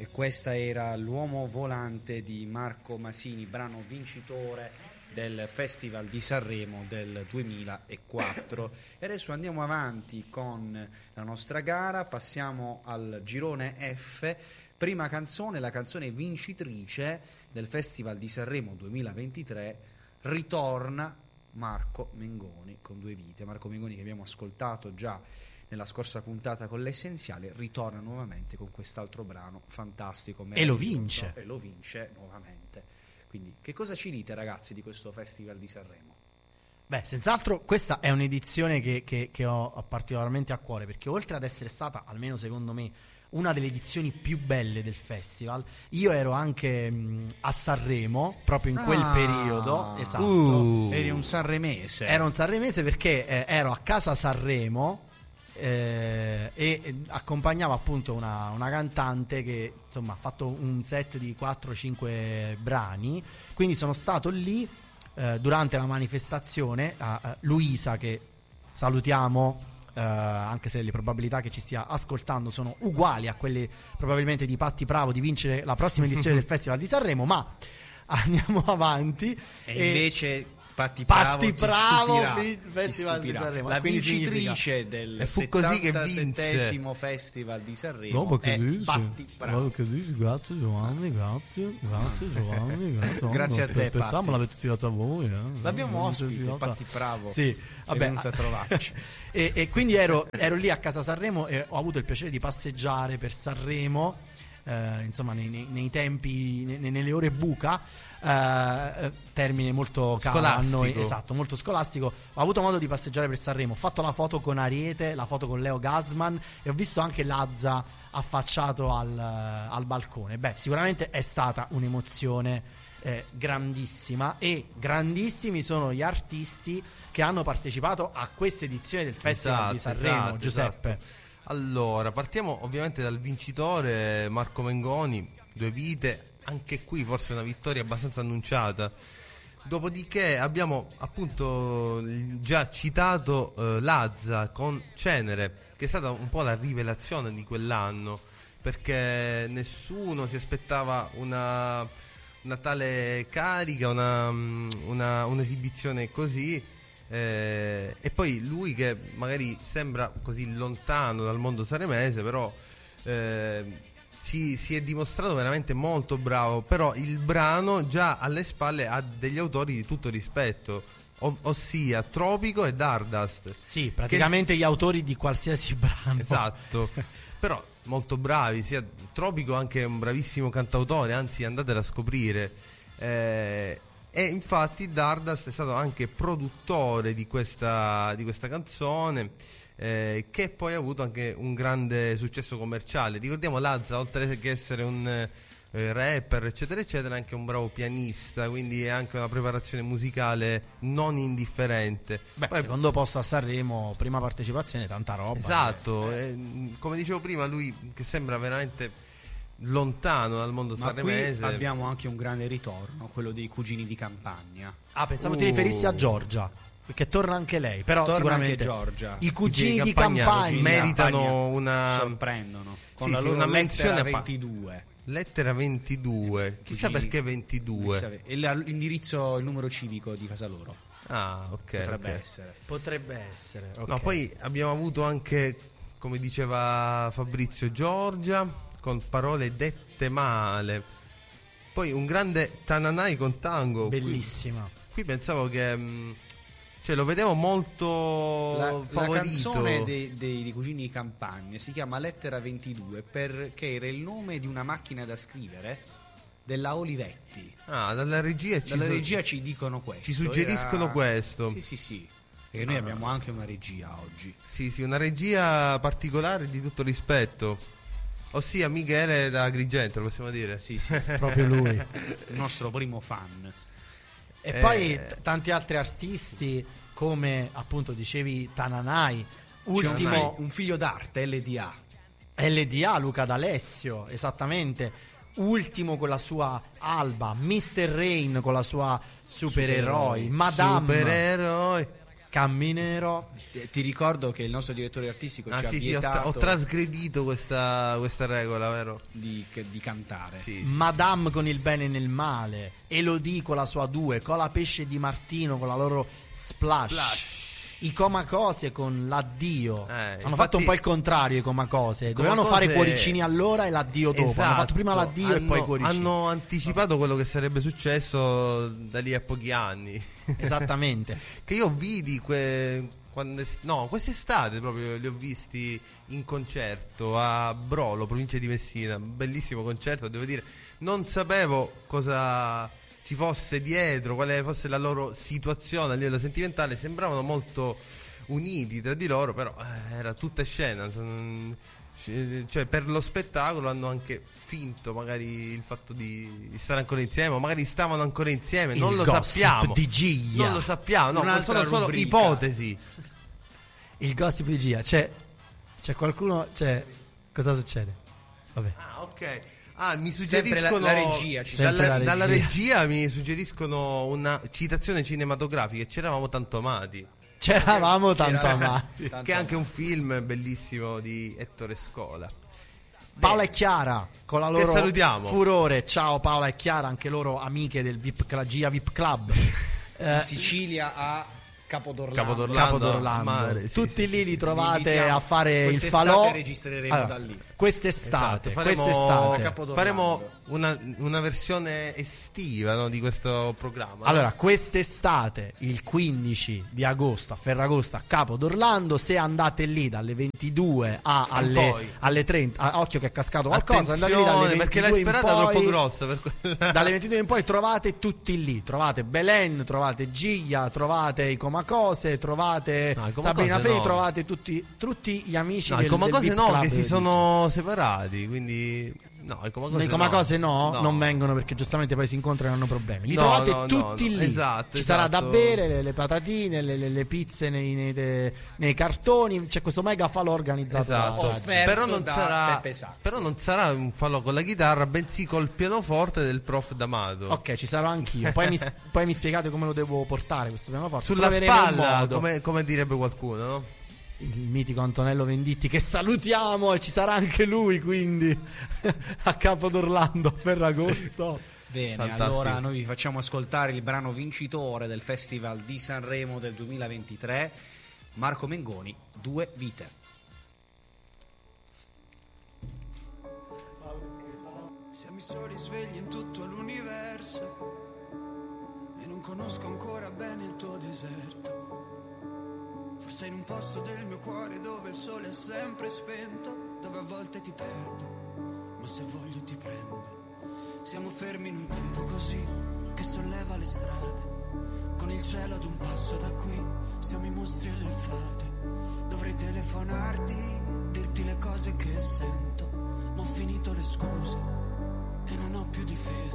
E questa era L'uomo volante di Marco Masini, brano vincitore del Festival di Sanremo del 2004. E adesso andiamo avanti con la nostra gara, passiamo al girone F. Prima canzone, la canzone vincitrice del Festival di Sanremo 2023, ritorna Marco Mengoni con Due vite. Marco Mengoni, che abbiamo ascoltato già nella scorsa puntata con l'Essenziale, ritorna nuovamente con quest'altro brano fantastico e lo vince nuovamente. Quindi che cosa ci dite, ragazzi, di questo Festival di Sanremo? Beh, senz'altro questa è un'edizione che ho particolarmente a cuore, perché oltre ad essere stata, almeno secondo me, una delle edizioni più belle del festival, io ero anche a Sanremo proprio in quel periodo. Esatto. Eri un sanremese. Ero un sanremese perché ero a casa Sanremo e accompagnavo appunto una cantante che insomma ha fatto un set di 4-5 brani, quindi sono stato lì durante la manifestazione. Luisa, che salutiamo, anche se le probabilità che ci stia ascoltando sono uguali a quelle probabilmente di Patti Bravo di vincere la prossima edizione del Festival di Sanremo, ma andiamo avanti. E invece Patti Bravo Festival di Sanremo, la vincitrice del 77esimo Festival di Sanremo è Patti Bravo. Grazie Giovanni, grazie Giovanni, grazie a te, Patti. L'avete tirato a voi, l'abbiamo ospite, Patti Bravo. Sì, vabbè, è venuto a trovarci. e quindi ero lì a casa Sanremo e ho avuto il piacere di passeggiare per Sanremo, insomma nei tempi, nelle ore buca, termine molto caro a noi, esatto, molto scolastico. Ho avuto modo di passeggiare per Sanremo, ho fatto la foto con Ariete, la foto con Leo Gassman e ho visto anche Lazza affacciato al balcone. Beh, sicuramente è stata un'emozione grandissima, e grandissimi sono gli artisti che hanno partecipato a questa edizione del Festival di Sanremo. Giuseppe. Esatto. Allora, partiamo ovviamente dal vincitore, Marco Mengoni, Due vite, anche qui forse una vittoria abbastanza annunciata. Dopodiché abbiamo appunto già citato Lazza con Cenere, che è stata un po' la rivelazione di quell'anno, perché nessuno si aspettava una tale carica, un'esibizione così. E poi lui, che magari sembra così lontano dal mondo sanremese, però si è dimostrato veramente molto bravo. Però il brano già alle spalle ha degli autori di tutto rispetto, ossia Tropico e Dardust. Sì, praticamente gli autori di qualsiasi brano. Esatto. Però molto bravi, sia Tropico anche un bravissimo cantautore, anzi andatela a scoprire. E infatti Dardust è stato anche produttore di questa canzone, che poi ha avuto anche un grande successo commerciale. Ricordiamo Lazza, oltre che essere un rapper eccetera eccetera, è anche un bravo pianista, quindi è anche una preparazione musicale non indifferente. Beh, poi, secondo posto a Sanremo, prima partecipazione, tanta roba. Esatto, come dicevo prima, lui che sembra veramente lontano dal mondo sanremese. Qui abbiamo anche un grande ritorno, quello dei Cugini di Campagna. Pensavo ti riferissi a Giorgia, perché torna anche lei, però torna sicuramente anche Giorgia. I Cugini di Campagna meritano una, sorprendono con sì, la loro una menzione lettera 22. Lettera 22. Chissà perché 22. E l'indirizzo, il numero civico di casa loro. Ah, ok. Potrebbe essere. Okay. No, poi abbiamo avuto anche, come diceva Fabrizio, Giorgia con Parole dette male. Poi un grande Tananai con Tango. Bellissima. Qui pensavo che lo vedevo molto favorito. La canzone dei Cugini di Campagna si chiama Lettera 22 perché era il nome di una macchina da scrivere della Olivetti. Dalla regia ci dicono questo. Ci suggeriscono questo. Sì. Perché noi abbiamo anche una regia oggi. Sì, una regia particolare di tutto rispetto. Ossia Michele da Agrigento, lo possiamo dire? Sì, proprio lui. Il nostro primo fan. E poi tanti altri artisti, come appunto dicevi Tananai, ultimo un figlio d'arte, LDA, Luca D'Alessio, esattamente. Ultimo con la sua Alba, Mr. Rain con la sua Supereroi, Madame. Supereroi. Camminero. Ti ricordo che il nostro direttore artistico ci ha sì, vietato ho trasgredito questa regola, vero? di cantare. Sì, Madame con il bene nel male, Elodie con la sua 2, Cola Pesce di Martino con la loro Splash. I Comacose con l'addio. Hanno infatti, fatto un po' il contrario. I Comacose dovevano fare cuoricini allora e l'addio dopo. Esatto, hanno fatto prima l'addio e poi i cuoricini. Hanno anticipato quello che sarebbe successo da lì a pochi anni. Esattamente. Che io vidi quest'estate proprio li ho visti in concerto a Brolo, provincia di Messina. Bellissimo concerto, devo dire. Non sapevo cosa ci fosse dietro, quale fosse la loro situazione a livello sentimentale. Sembravano molto uniti tra di loro, però era tutta scena. Cioè, per lo spettacolo hanno anche finto magari il fatto di stare ancora insieme, o magari stavano ancora insieme, non lo sappiamo. Di Gia. Non lo sappiamo, no, Un'altra sono solo rubrica. ipotesi. Il gossip di Gia. C'è qualcuno. Cosa succede? Vabbè. Ah, ok. Mi Sempre suggeriscono la regia, dalla regia mi suggeriscono una citazione cinematografica. C'eravamo tanto amati, C'eravamo tanto amati. che è anche un film bellissimo di Ettore Scola. Paola e Chiara con la loro salutiamo. Furore. Ciao Paola e Chiara, anche loro amiche del Gia VIP Club. In Sicilia a Capodorlando. Capodorlando. Mare, sì, Tutti sì, lì li sì. trovate a fare il Quest'estate falò. registreremo da lì. Quest'estate, Esatto, Capodorlando. faremo una versione estiva, no, di questo programma. Allora, quest'estate, il 15 di agosto a Ferragosto a Capodorlando, se andate lì dalle 22 alle 30, occhio che è cascato qualcosa, andate lì dalle 22 perché la sperata è troppo grossa dalle 22 in poi trovate tutti lì, trovate Belen, trovate Giglia, trovate i Comacose, trovate Sabrina Fei, trovate tutti gli amici del i Comacose VIP no, Club, che si sono separati, quindi i Comacose no, non vengono perché giustamente poi si incontrano e hanno problemi. Li No, trovate tutti lì. Esatto, Ci sarà da bere, le patatine, le pizze nei cartoni. C'è questo mega falò organizzato Esatto. da Offerto Però non da sarà Peppe Sassi. Però non sarà un falò con la chitarra, bensì col pianoforte del prof D'Amato. Ok, ci sarò anch'io. Poi mi spiegate come lo devo portare questo pianoforte. Sulla Troveremo un spalla, modo. come direbbe qualcuno, no? Il mitico Antonello Venditti, che salutiamo, e ci sarà anche lui quindi a Capodorlando a Ferragosto. Bene, Fantastico. allora noi vi facciamo ascoltare il brano vincitore del Festival di Sanremo del 2023, Marco Mengoni, Due vite. Siamo i soli svegli in tutto l'universo e non conosco ancora bene il tuo deserto. Forse in un posto del mio cuore dove il sole è sempre spento, dove a volte ti perdo, ma se voglio ti prendo. Siamo fermi in un tempo così che solleva le strade, con il cielo ad un passo da qui, siamo i mostri e le fate. Dovrei telefonarti, dirti le cose che sento, ma ho finito le scuse e non ho più difesa.